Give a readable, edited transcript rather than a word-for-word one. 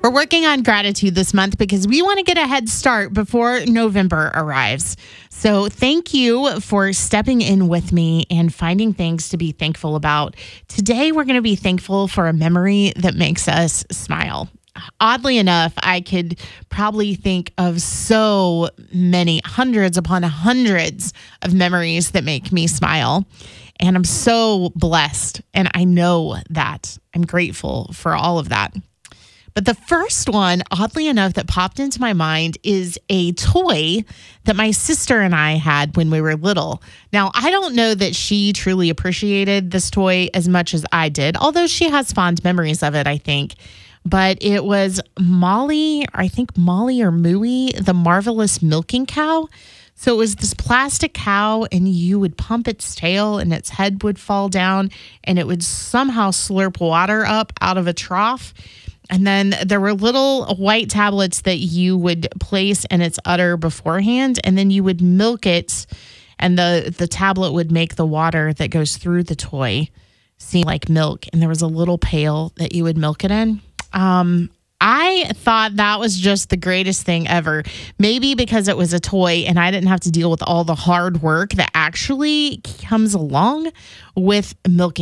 We're working on gratitude this month because we want to get a head start before November arrives. So thank you for stepping in with me and finding things to be thankful about. Today, we're going to be thankful for a memory that makes us smile. Oddly enough, I could probably think of so many, hundreds upon hundreds of memories that make me smile. And I'm so blessed. And I know that. I'm grateful for all of that. But the first one, oddly enough, that popped into my mind is a toy that my sister and I had when we were little. Now, I don't know that she truly appreciated this toy as much as I did, although she has fond memories of it, I think. But it was Molly or Mooey, the Marvelous Milking Cow. So it was this plastic cow, and you would pump its tail, and its head would fall down, and it would somehow slurp water up out of a trough. And then there were little white tablets that you would place in its udder beforehand, and then you would milk it, and the tablet would make the water that goes through the toy seem like milk. And there was a little pail that you would milk it in. I thought that was just the greatest thing ever. Maybe because it was a toy and I didn't have to deal with all the hard work that actually comes along with milking